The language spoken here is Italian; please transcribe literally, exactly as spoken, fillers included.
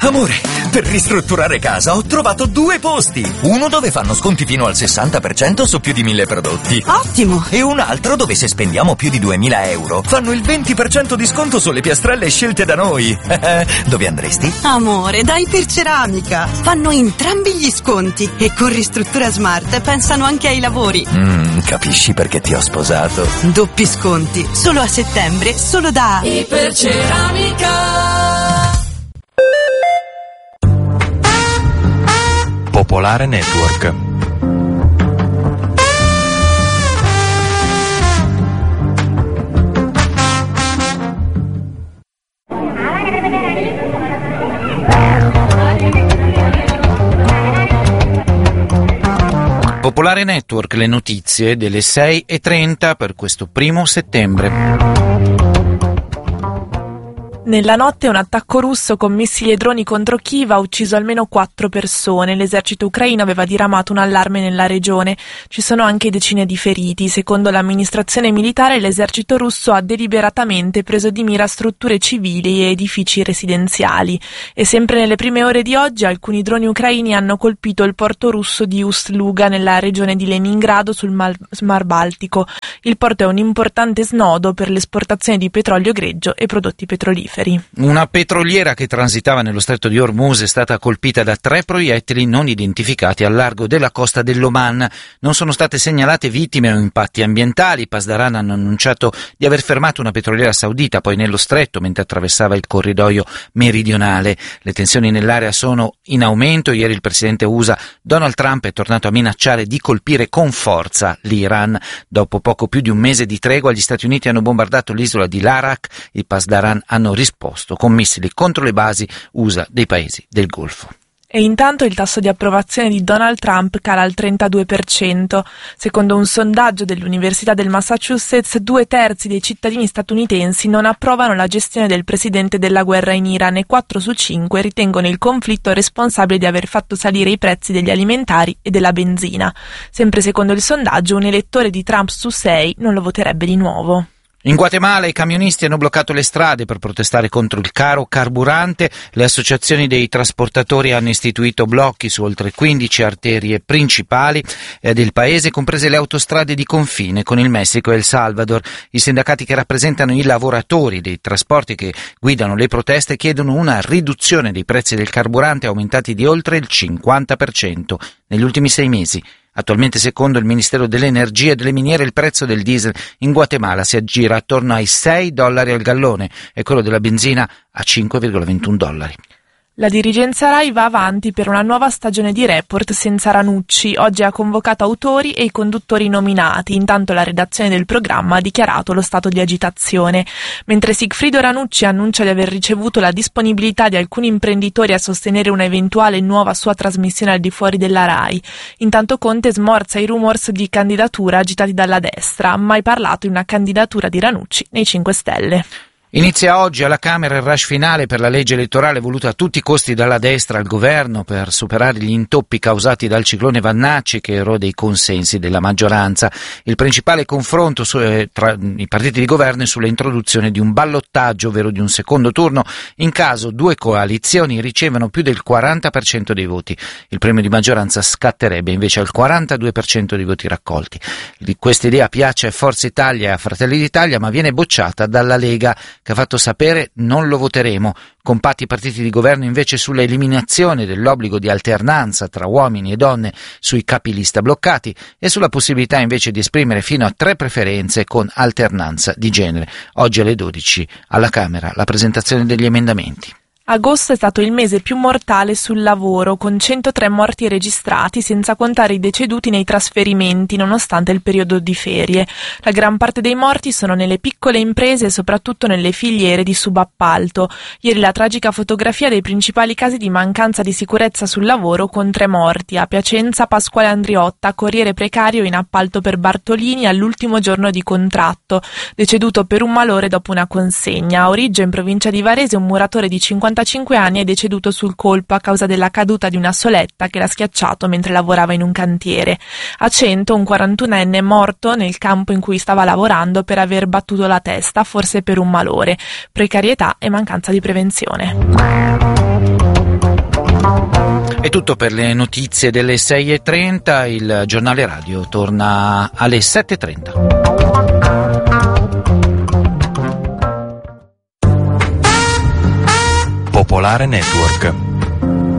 Amore, per ristrutturare casa ho trovato due posti. Uno dove fanno sconti fino al sessanta per cento su più di mille prodotti. Ottimo! E un altro dove se spendiamo più di duemila euro fanno il venti per cento di sconto sulle piastrelle scelte da noi. Dove andresti? Amore, dai Iperceramica. Fanno entrambi gli sconti e con Ristruttura Smart pensano anche ai lavori. Mm, capisci perché ti ho sposato? Doppi sconti, solo a settembre, solo da Iperceramica. Popolare Network. Popolare Network, le notizie delle sei e trenta per questo primo settembre. Nella notte un attacco russo con missili e droni contro Kiev ha ucciso almeno quattro persone. L'esercito ucraino aveva diramato un allarme nella regione. Ci sono anche decine di feriti. Secondo l'amministrazione militare, l'esercito russo ha deliberatamente preso di mira strutture civili e edifici residenziali. E sempre nelle prime ore di oggi alcuni droni ucraini hanno colpito il porto russo di Ust-Luga nella regione di Leningrado sul Mar, Mar Baltico. Il porto è un importante snodo per l'esportazione di petrolio greggio e prodotti petroliferi. Una petroliera che transitava nello stretto di Hormuz è stata colpita da tre proiettili non identificati al largo della costa dell'Oman. Non sono state segnalate vittime o impatti ambientali. I Pasdaran hanno annunciato di aver fermato una petroliera saudita poi nello stretto mentre attraversava il corridoio meridionale. Le tensioni nell'area sono in aumento. Ieri il presidente U S A Donald Trump è tornato a minacciare di colpire con forza l'Iran. Dopo poco più di un mese di tregua, gli Stati Uniti hanno bombardato l'isola di Larak. I Pasdaran hanno risposto con missili contro le basi U S A dei paesi del Golfo. E intanto il tasso di approvazione di Donald Trump cala al trentadue per cento. Secondo un sondaggio dell'Università del Massachusetts, due terzi dei cittadini statunitensi non approvano la gestione del presidente della guerra in Iran e quattro su cinque ritengono il conflitto responsabile di aver fatto salire i prezzi degli alimentari e della benzina. Sempre secondo il sondaggio, un elettore di Trump su sei non lo voterebbe di nuovo. In Guatemala i camionisti hanno bloccato le strade per protestare contro il caro carburante. Le associazioni dei trasportatori hanno istituito blocchi su oltre quindici arterie principali eh, del paese, comprese le autostrade di confine con il Messico e El Salvador. I sindacati che rappresentano i lavoratori dei trasporti che guidano le proteste chiedono una riduzione dei prezzi del carburante aumentati di oltre il cinquanta per cento negli ultimi sei mesi. Attualmente, secondo il Ministero dell'Energia e delle Miniere, il prezzo del diesel in Guatemala si aggira attorno ai sei dollari al gallone e quello della benzina a cinque virgola ventuno dollari. La dirigenza Rai va avanti per una nuova stagione di Report senza Ranucci. Oggi ha convocato autori e i conduttori nominati. Intanto la redazione del programma ha dichiarato lo stato di agitazione. Mentre Sigfrido Ranucci annuncia di aver ricevuto la disponibilità di alcuni imprenditori a sostenere una eventuale nuova sua trasmissione al di fuori della Rai. Intanto Conte smorza i rumors di candidatura agitati dalla destra. Ha mai parlato di una candidatura di Ranucci nei cinque Stelle. Inizia oggi alla Camera il rush finale per la legge elettorale voluta a tutti i costi dalla destra al governo per superare gli intoppi causati dal ciclone Vannacci che erode i consensi della maggioranza. Il principale confronto su, eh, tra i partiti di governo è sulla introduzione di un ballottaggio, ovvero di un secondo turno, in caso due coalizioni ricevano più del quaranta per cento dei voti. Il premio di maggioranza scatterebbe invece al quarantadue per cento dei voti raccolti. Questa idea piace a Forza Italia e a Fratelli d'Italia, ma viene bocciata dalla Lega, che ha fatto sapere non lo voteremo. Compatti i partiti di governo invece sulla eliminazione dell'obbligo di alternanza tra uomini e donne sui capilista bloccati e sulla possibilità invece di esprimere fino a tre preferenze con alternanza di genere. Oggi alle dodici alla Camera la presentazione degli emendamenti. Agosto è stato il mese più mortale sul lavoro, con centotré morti registrati, senza contare i deceduti nei trasferimenti, nonostante il periodo di ferie. La gran parte dei morti sono nelle piccole imprese e soprattutto nelle filiere di subappalto. Ieri la tragica fotografia dei principali casi di mancanza di sicurezza sul lavoro, con tre morti. A Piacenza, Pasquale Andriotta, corriere precario in appalto per Bartolini all'ultimo giorno di contratto, deceduto per un malore dopo una consegna. A Origgio, in provincia di Varese, un muratore di cinquantacinque anni è deceduto sul colpo a causa della caduta di una soletta che l'ha schiacciato mentre lavorava in un cantiere. A Cento un quarantunenne è morto nel campo in cui stava lavorando per aver battuto la testa, forse per un malore. Precarietà e mancanza di prevenzione. È tutto per le notizie delle sei e trenta, il giornale radio torna alle sette e trenta. Popolare Network.